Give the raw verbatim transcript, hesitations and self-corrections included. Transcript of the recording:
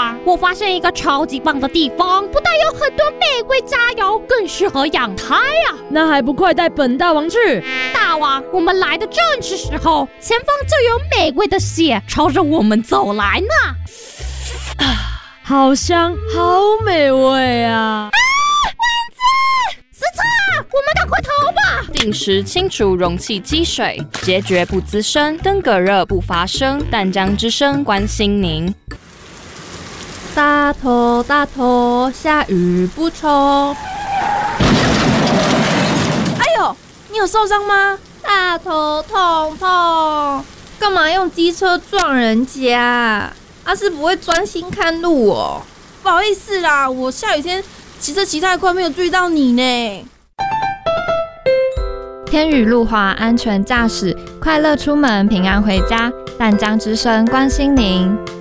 啊，我发现一个超级棒的地方，不但有很多玫瑰榨油，更适合养胎啊！ 那还不快带本大王去？ 大王，我们来的正是时候，前方就有玫瑰的血朝着我们走来呢。 好香，好美味啊！ 啊，蚊子！死叉！我们赶快逃吧！ 定时清除容器积水，结决不滋生，登革热不发生。淡江之声关心您。 大头大头，下雨不冲。哎呦，你有受伤吗？大头痛痛，干嘛用机车撞人家？阿是不会专心看路哦。 不好意思啦，我下雨天骑车骑太快，没有注意到你呢。 天雨路滑，安全驾驶，快乐出门，平安回家。淡江之声关心您。